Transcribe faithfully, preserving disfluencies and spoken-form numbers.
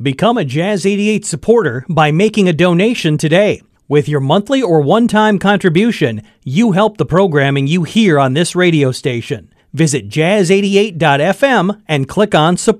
Become a Jazz eighty-eight supporter by making a donation today. With your monthly or one-time contribution, you help the programming you hear on this radio station. Visit jazz eighty-eight dot f m and click on support.